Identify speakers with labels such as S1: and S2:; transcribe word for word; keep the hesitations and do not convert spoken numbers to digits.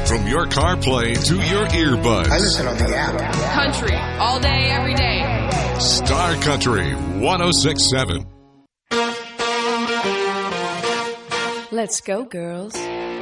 S1: From your CarPlay to your earbuds.
S2: I listen on the app.
S3: Country, all day, every day.
S1: Star Country one oh six point seven.
S4: Let's go, girls.